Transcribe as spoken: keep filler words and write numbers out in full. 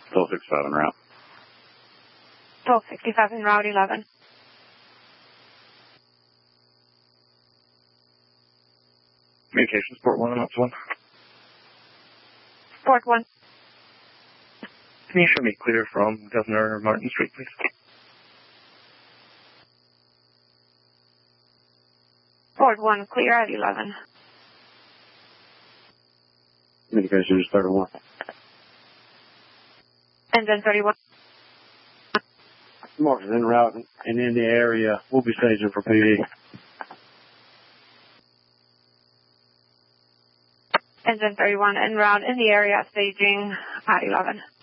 twelve sixty-five en route. twelve sixty-five en route eleven. Communications, port one, Ops one. Port one. Can you show me clear from Governor Martin Street, please? Port one, clear at eleven. Communications thirty-one. Engine thirty-one. Martin's en route and in the area. We'll be staging for P D. Engine thirty-one en route in the area, staging at eleven.